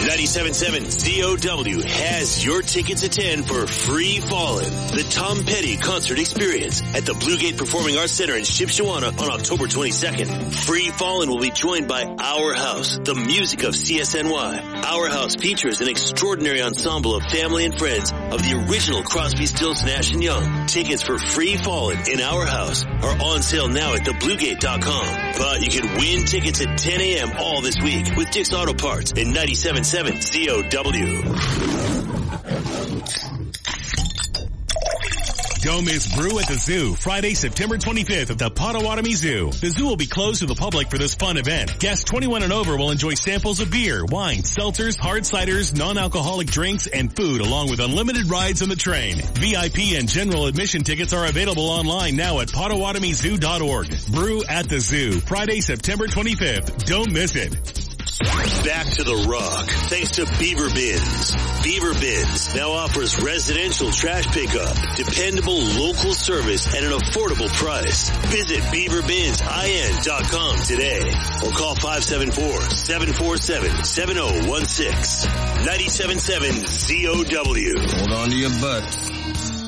97.7 ZOW has your tickets at 10 for Free Fallin', the Tom Petty concert experience at the Blue Gate Performing Arts Center in Shipshewana on October 22nd. Free Fallin' will be joined by Our House, the music of CSNY. Our House features an extraordinary ensemble of family and friends of the original Crosby, Stills, Nash & Young. Tickets for Free Fallin' in Our House are on sale now at thebluegate.com. But you can win tickets at 10 a.m. all this week with Dick's Auto Parts and 97.7 ZOW. Don't miss Brew at the Zoo, Friday, September 25th at the Potawatomi Zoo. The zoo will be closed to the public for this fun event. Guests 21 and over will enjoy samples of beer, wine, seltzers, hard ciders, non-alcoholic drinks, and food, along with unlimited rides on the train. VIP and general admission tickets are available online now at PotawatomiZoo.org. Brew at the Zoo, Friday, September 25th. Don't miss it. Back to the rock, thanks to Beaver Bins. Beaver Bins now offers residential trash pickup, dependable local service at an affordable price. Visit BeaverBinsIN.com today or call 574-747-7016. 97.7 ZOW. Hold on to your butts.